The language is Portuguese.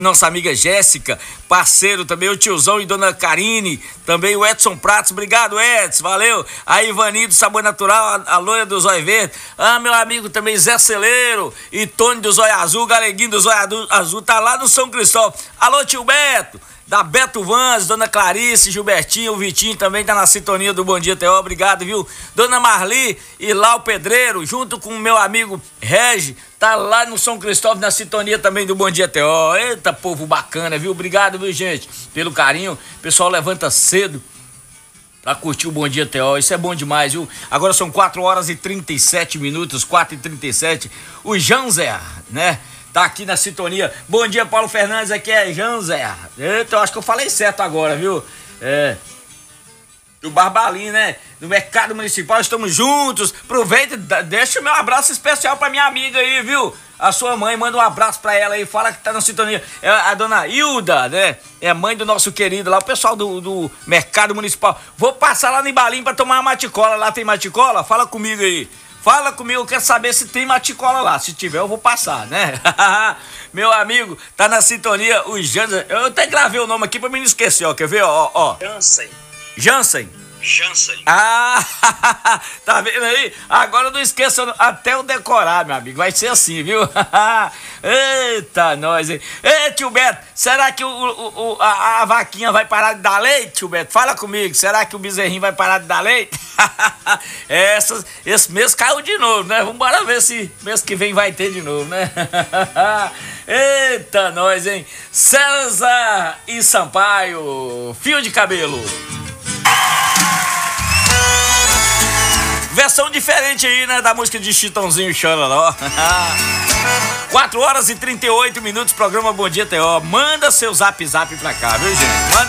Nossa amiga Jéssica, parceiro também, o tiozão e dona Karine, também o Edson Pratos, obrigado Edson, valeu. A Ivaninho do Sabor Natural, a loira do Zóio Verde, meu amigo também Zé Celeiro e Tony do Zóio Azul, Galeguinho do Zóio Azul, tá lá no São Cristóvão. Alô tio Beto, da Beto Vans, dona Clarice, Gilbertinho, o Vitinho também tá na sintonia do Bom Dia T.O., obrigado, viu? Dona Marli e lá o Pedreiro, junto com o meu amigo Regi, tá lá no São Cristóvão, na sintonia também do Bom Dia T.O. Eita, povo bacana, viu? Obrigado, viu, gente? Pelo carinho. O pessoal levanta cedo pra curtir o Bom Dia T.O. Isso é bom demais, viu? Agora são 4 horas e 37 minutos, 4h37. O Janzer, né? Tá aqui na sintonia. Bom dia, Paulo Fernandes, aqui é Janzer. Eita, eu acho que eu falei certo agora, viu? Do Barbalim, né? Do Mercado Municipal, estamos juntos. Aproveita, deixa o meu abraço especial pra minha amiga aí, viu? A sua mãe, manda um abraço pra ela aí, fala que tá na sintonia. É a dona Hilda, né? É mãe do nosso querido lá, o pessoal do Mercado Municipal. Vou passar lá no Ibalim pra tomar uma maticola. Lá tem maticola? Fala comigo aí. Fala comigo, eu quero saber se tem maticola lá. Se tiver, eu vou passar, né? Meu amigo, tá na sintonia, o Jansen. Eu até gravei o nome aqui pra mim não esquecer, ó. Quer ver, ó? Jansen. Tá vendo aí? Agora eu não esqueço até eu decorar, meu amigo. Vai ser assim, viu? Eita, nós, hein? Ei, tio Beto, será que a vaquinha vai parar de dar leite, tio Beto? Fala comigo, será que o bezerrinho vai parar de dar leite? Esse mês caiu de novo, né? Vambora ver se mês que vem vai ter de novo, né? Eita, nós, hein? César e Sampaio, fio de cabelo. Versão diferente aí, né, da música de Chitãozinho Chororó. 4 horas e 38 minutos, programa Bom Dia T.O. Manda seu zap pra cá, viu, gente? Manda